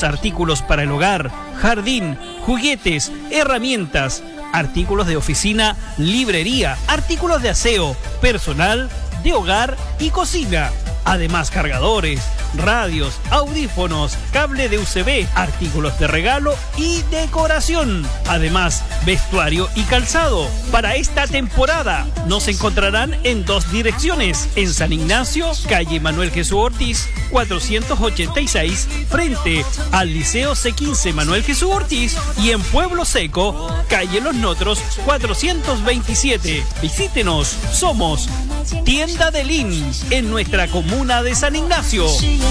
Tenemos artículos para el hogar, jardín, juguetes, herramientas, artículos de oficina, librería, artículos de aseo, personal, de hogar y cocina. Además, cargadores, radios, audífonos, cable de USB, artículos de regalo y decoración. Además, vestuario y calzado. Para esta temporada nos encontrarán en 2 direcciones. En San Ignacio, calle Manuel Jesús Ortiz, 486, frente al Liceo C15 Manuel Jesús Ortiz. Y en Pueblo Seco, calle Los Notros, 427. Visítenos, somos Tienda de Lin en nuestra comuna de San Ignacio.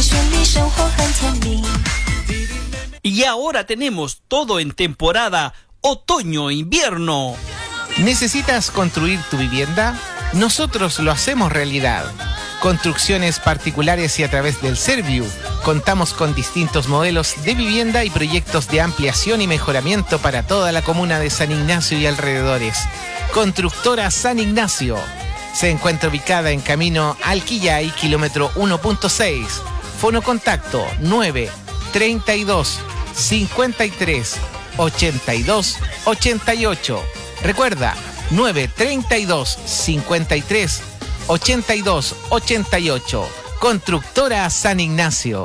Y ahora tenemos todo en temporada otoño-invierno. ¿Necesitas construir tu vivienda? Nosotros lo hacemos realidad. Construcciones particulares y a través del Serviu. Contamos con distintos modelos de vivienda y proyectos de ampliación y mejoramiento para toda la comuna de San Ignacio y alrededores. Constructora San Ignacio. Se encuentra ubicada en camino al Quillay, kilómetro 1.6. Fono contacto 932 53 82 88. Recuerda, 932 53 82 88. Constructora San Ignacio.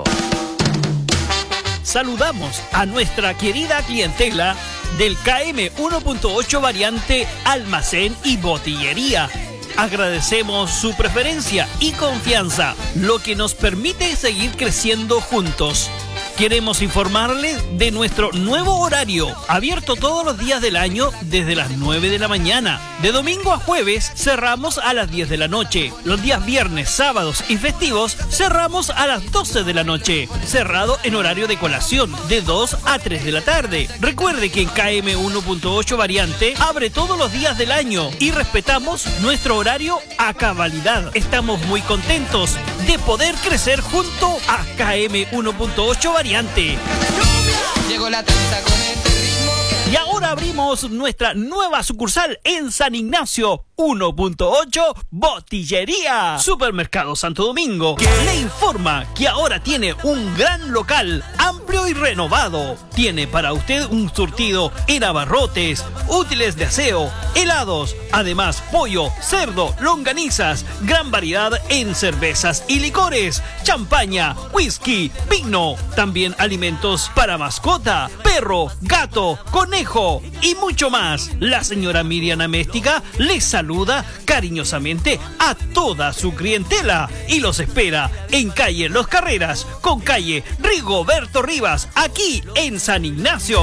Saludamos a nuestra querida clientela del KM 1.8 variante Almacén y Botillería. Agradecemos su preferencia y confianza, lo que nos permite seguir creciendo juntos. Queremos informarles de nuestro nuevo horario, abierto todos los días del año desde las 9 de la mañana. De domingo a jueves cerramos a las 10 de la noche. Los días viernes, sábados y festivos cerramos a las 12 de la noche. Cerrado en horario de colación, de 2 a 3 de la tarde. Recuerde que en KM 1.8 variante abre todos los días del año y respetamos nuestro horario a cabalidad. Estamos muy contentos de poder crecer junto a KM 1.8 variante. Llegó la tranza con este ritmo. Y ahora abrimos nuestra nueva sucursal en San Ignacio 1.8 Botillería. Supermercado Santo Domingo le informa que ahora tiene un gran local amplio y renovado. Tiene para usted un surtido en abarrotes, útiles de aseo, helados, además pollo, cerdo, longanizas, gran variedad en cervezas y licores, champaña, whisky, vino, también alimentos para mascota, perro, gato, conejo y mucho más. La señora Miriam Améstica les saluda cariñosamente a toda su clientela y los espera en calle Los Carreras con calle Rigoberto Rivas, aquí en San Ignacio.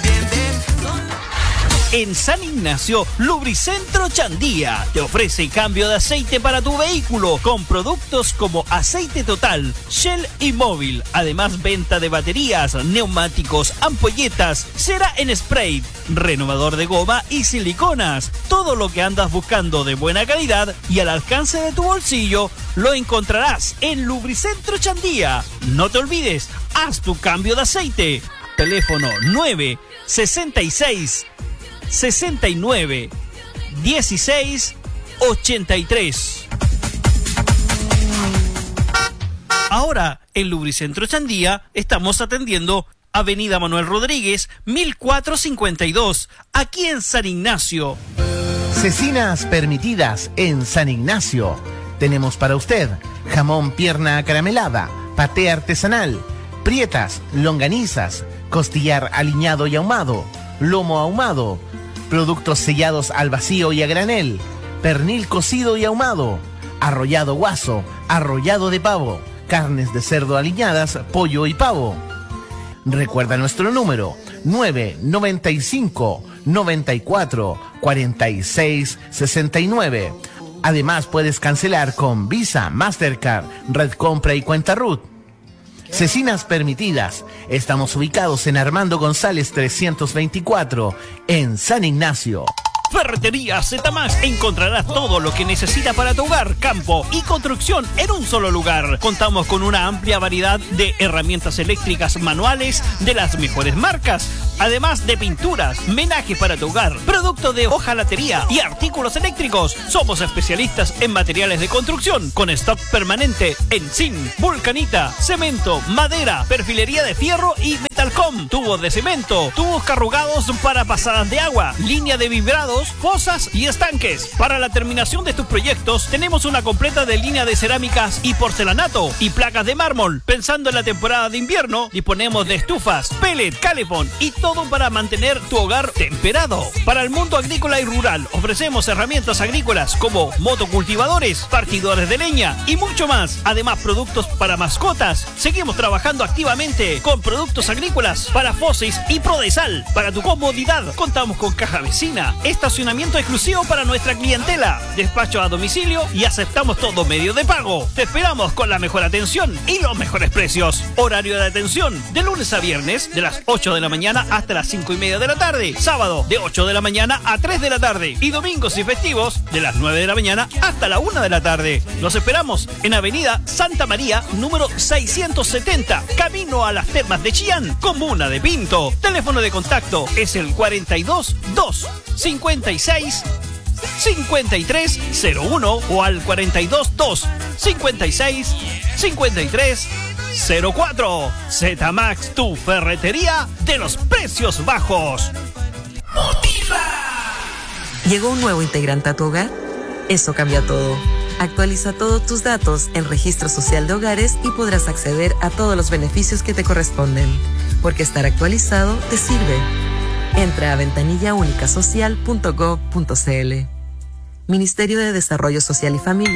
En San Ignacio, Lubricentro Chandía te ofrece cambio de aceite para tu vehículo con productos como aceite total, Shell y móvil. Además, venta de baterías, neumáticos, ampolletas, cera en spray, renovador de goma y siliconas. Todo lo que andas buscando de buena calidad y al alcance de tu bolsillo lo encontrarás en Lubricentro Chandía. No te olvides, haz tu cambio de aceite. Teléfono 966 69 16 83. Ahora en Lubricentro Chandía estamos atendiendo Avenida Manuel Rodríguez 1452, aquí en San Ignacio. Cecinas permitidas en San Ignacio. Tenemos para usted jamón pierna acaramelada, paté artesanal, prietas, longanizas, costillar aliñado y ahumado, lomo ahumado, productos sellados al vacío y a granel, pernil cocido y ahumado, arrollado guaso, arrollado de pavo, carnes de cerdo aliñadas, pollo y pavo. Recuerda nuestro número 995 94 46 69. Además puedes cancelar con Visa, Mastercard, Red Compra y Cuenta RUT. Cecinas permitidas. Estamos ubicados en Armando González 324, en San Ignacio. Ferretería Zetamas. Encontrarás todo lo que necesitas para tu hogar, campo y construcción en un solo lugar. Contamos con una amplia variedad de herramientas eléctricas manuales de las mejores marcas, además de pinturas, menajes para tu hogar, productos de hojalatería y artículos eléctricos. Somos especialistas en materiales de construcción con stock permanente en zinc, vulcanita, cemento, madera, perfilería de fierro y metalcom, tubos de cemento, tubos carrugados para pasadas de agua, línea de vibrados, fosas y estanques. Para la terminación de tus proyectos tenemos una completa de línea de cerámicas y porcelanato y placas de mármol. Pensando en la temporada de invierno, disponemos de estufas, pellet, calefón y todo para mantener tu hogar temperado. Para el mundo agrícola y rural ofrecemos herramientas agrícolas como motocultivadores, partidores de leña y mucho más. Además, productos para mascotas. Seguimos trabajando activamente con productos agrícolas para Fosis y Prodesal. Para tu comodidad, contamos con caja vecina, estacionamiento exclusivo para nuestra clientela, despacho a domicilio y aceptamos todo medio de pago. Te esperamos con la mejor atención y los mejores precios. Horario de atención de lunes a viernes de las 8 de la mañana hasta las 5:30 de la tarde. Sábado de 8 de la mañana a 3 de la tarde. Y domingos y festivos de las 9 de la mañana hasta la 1 de la tarde. Los esperamos en Avenida Santa María, número 670, camino a las Termas de Chillán, comuna de Pinto. Teléfono de contacto es el 42 2 56 5301 o al 42 2 56 53 04. Zetamas, tu ferretería de los precios bajos. Motiva. ¿Llegó un nuevo integrante a tu hogar? Eso cambia todo. Actualiza todos tus datos en Registro Social de Hogares y podrás acceder a todos los beneficios que te corresponden. Porque estar actualizado te sirve. Entra a ventanillaunicasocial.gov.cl. Ministerio de Desarrollo Social y Familia.